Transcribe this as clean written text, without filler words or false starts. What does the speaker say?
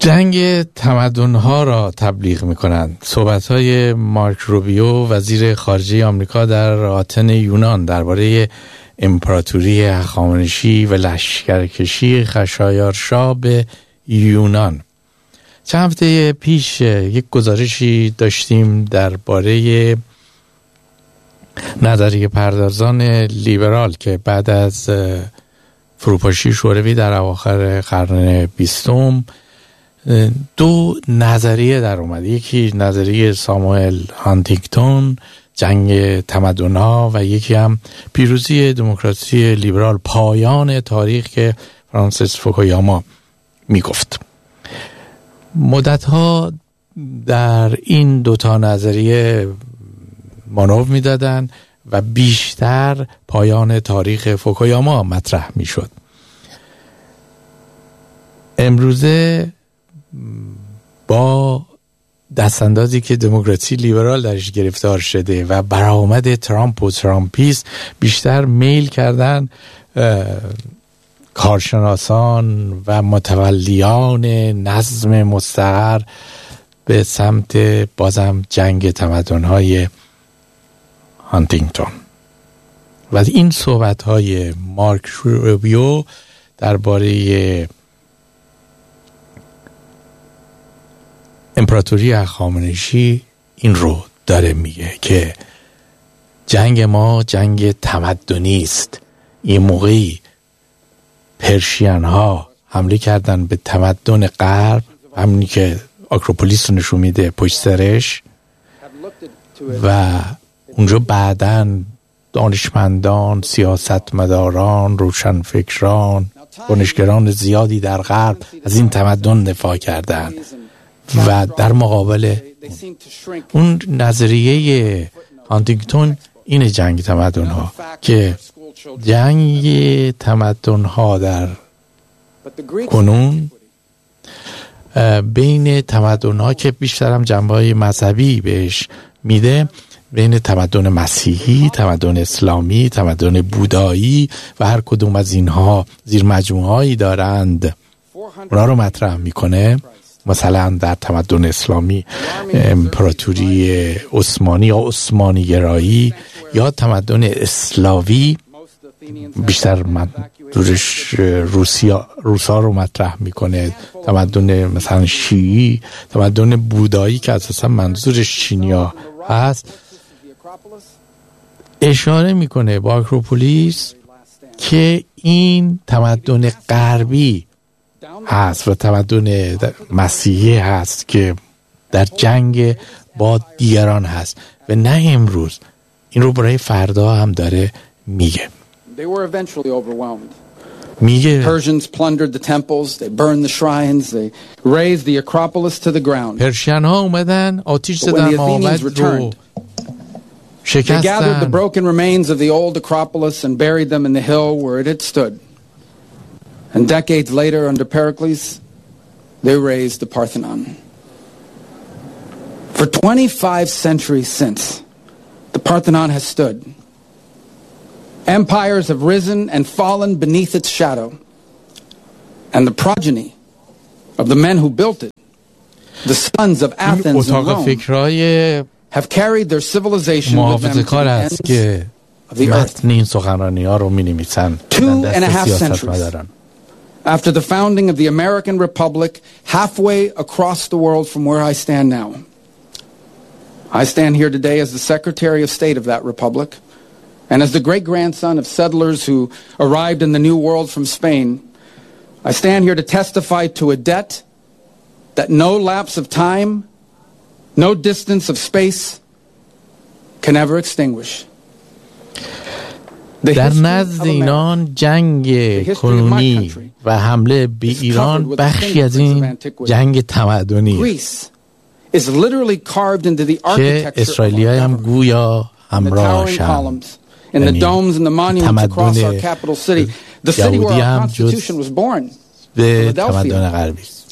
جنگ تمدن‌ها را تبلیغ می‌کنند. صحبت‌های مارک روبیو وزیر خارجه آمریکا در آتن یونان درباره امپراتوری هخامنشی و لشکرکشی خشایارشا به یونان. چند هفته پیش یک گزارشی داشتیم درباره نظریه پردازان لیبرال که بعد از فروپاشی شوروی در اواخر قرن 20 دو نظریه در اومد. یکی نظریه ساموئل هانتینگتون، جنگ تمدن‌ها، و یکی هم پیروزی دموکراسی لیبرال، پایان تاریخ، که فرانسیس فوکویاما میگفت. مدتها در این دوتا نظریه مانور میدادن و بیشتر پایان تاریخ فوکویاما مطرح میشد. امروزه با دستاندازی که دموکراسی لیبرال درش گرفتار شده و برآمد ترامپ و ترامپیست، بیشتر میل کردن کارشناسان و متولیان نظم مستقر به سمت بازم جنگ تمدن‌های هانتینگتون. و این صحبت‌های مارک روبیو درباره امپراتوری هخامنشی این رو داره میگه که جنگ ما جنگ تمدنی است. این موقعی پرشین ها حمله کردن به تمدن غرب، همونی که آکروپولیس رو نشون میده پشت سرش، و اونجا بعدن دانشمندان، سیاستمداران، روشنفکران، کنشگران زیادی در غرب از این تمدن دفاع کردن و در مقابل اون نظریه هانتینگتون این جنگ تمدن ها، که جنگ تمدن ها در کنون بین تمدن ها که بیشتر هم جنبه های مذهبی بهش میده، بین تمدن مسیحی، تمدن اسلامی، تمدن بودایی و هر کدوم از اینها زیر مجموعه هایی دارند، اونا رو مطرح میکنه. مثلا در تمدن اسلامی امپراتوری عثمانی یا عثمانی گرایی، یا تمدن اسلاوی، بیشتر منظورش روسا رو مطرح میکنه، تمدن مثلا شیعی، تمدن بودایی که اساسا منظورش چینیا هست. اشاره میکنه با آکروپولیس که این تمدن غربی هست و تمدن مسیحی هست که در جنگ با دیگران هست و نه امروز. این رو برای فردا هم داره میگه. Persians plundered the temples, they burned the shrines, they razed the Acropolis to the ground. پرشین ها اومدن آتش زدن معبد رو شکستن. They gathered the broken remains of the old Acropolis and buried them in the hill where it had stood. And decades later, under Pericles, they raised the Parthenon. For 25 centuries since, the Parthenon has stood. Empires have risen and fallen beneath its shadow. And the progeny of the men who built it, the sons of Athens and Rome, have carried their civilization with them to the ends of the earth. 2.5 centuries after the founding of the American Republic, halfway across the world from where I stand now. I stand here today as the Secretary of State of that republic, and as the great-grandson of settlers who arrived in the New World from Spain. I stand here to testify to a debt that no lapse of time, no distance of space can ever extinguish. در نزد اینان جنگ کنونی و حمله به ایران بخشی از این جنگ تمدنی که اسرائیلی‌ها هم گویا همراهشن. تمدن یهودی هم جز به تمدن غربی است.